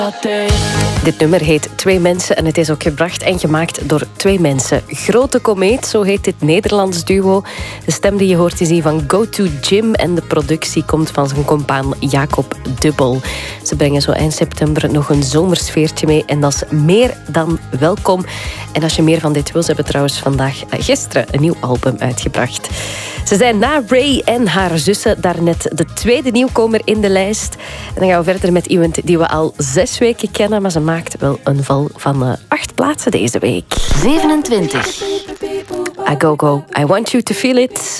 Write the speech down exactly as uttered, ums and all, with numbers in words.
Dit nummer heet Twee Mensen en het is ook gebracht en gemaakt door twee mensen. Grote Komeet, zo heet dit Nederlands duo. De stem die je hoort is die van Go To Gym en de productie komt van zijn compaan Jacob Dubbel. Ze brengen zo eind september nog een zomersfeertje mee en dat is meer dan welkom. En als je meer van dit wil, ze hebben trouwens vandaag, gisteren, een nieuw album uitgebracht. Ze zijn na Ray en haar zussen daarnet de tweede nieuwkomer in de lijst. En dan gaan we verder met iemand die we al zes weken kennen, maar ze maakt wel een val van uh, acht plaatsen deze week. zevenentwintig. A Go Go, I Want You To Feel It.